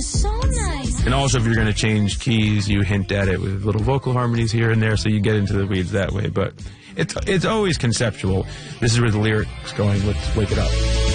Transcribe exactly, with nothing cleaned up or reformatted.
so nice. And also, if you're going to change keys, you hint at it with little vocal harmonies here and there, so you get into the weeds that way. But it's, it's always conceptual. This is where the lyrics going. Let's wake it up.